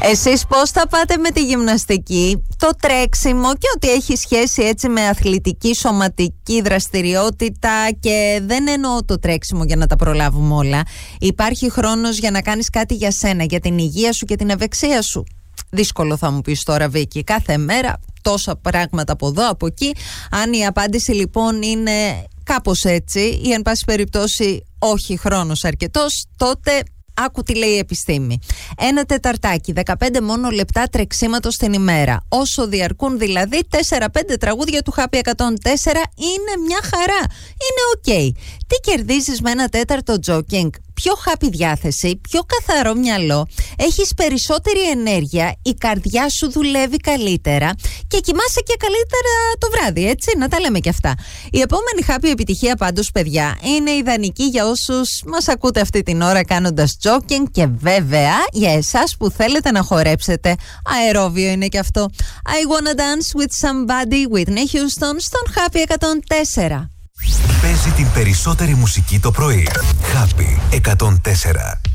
Εσείς πώς θα πάτε με τη γυμναστική, το τρέξιμο και ό,τι έχει σχέση έτσι με αθλητική, σωματική δραστηριότητα? Και δεν εννοώ το τρέξιμο για να τα προλάβουμε όλα. Υπάρχει χρόνος για να κάνεις κάτι για σένα, για την υγεία σου και την ευεξία σου? Δύσκολο θα μου πεις τώρα, Βίκη. Κάθε μέρα τόσα πράγματα από εδώ, από εκεί. Αν η απάντηση λοιπόν είναι κάπως έτσι, ή εν πάση περιπτώσει όχι χρόνος αρκετός, τότε άκου τι λέει η επιστήμη. Ένα τεταρτάκι, 15 μόνο λεπτά τρεξίματος την ημέρα. Όσο διαρκούν δηλαδή 4-5 τραγούδια του Happy 104, είναι μια χαρά. Είναι ok. Τι κερδίζεις με ένα τέταρτο jogging? Πιο happy διάθεση, πιο καθαρό μυαλό, έχεις περισσότερη ενέργεια, η καρδιά σου δουλεύει καλύτερα και κοιμάσαι και καλύτερα το βράδυ, έτσι, να τα λέμε και αυτά. Η επόμενη happy επιτυχία πάντως, παιδιά, είναι ιδανική για όσους μας ακούτε αυτή την ώρα κάνοντας jogging και βέβαια για εσάς που θέλετε να χορέψετε. Αερόβιο είναι και αυτό. I wanna dance with somebody, Whitney Houston, στον Happy 104. Παίζει την περισσότερη μουσική το πρωί. Happy 104.